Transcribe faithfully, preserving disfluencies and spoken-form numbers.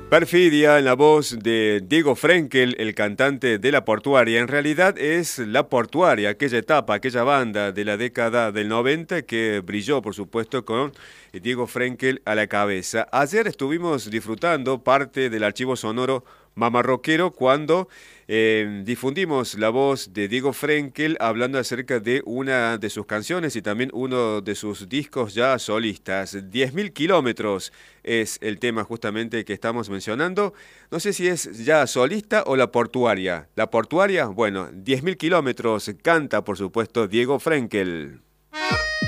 Perfidia en la voz de Diego Frenkel, el cantante de La Portuaria. En realidad es La Portuaria, aquella etapa, aquella banda de la década del noventa que brilló, por supuesto, con Diego Frenkel a la cabeza. Ayer estuvimos disfrutando parte del archivo sonoro mamarroquero cuando eh, difundimos la voz de Diego Frenkel hablando acerca de una de sus canciones y también uno de sus discos ya solistas. diez mil kilómetros es el tema justamente que estamos mencionando. No sé si es ya solista o La Portuaria. La Portuaria, bueno, diez mil kilómetros canta por supuesto Diego Frenkel.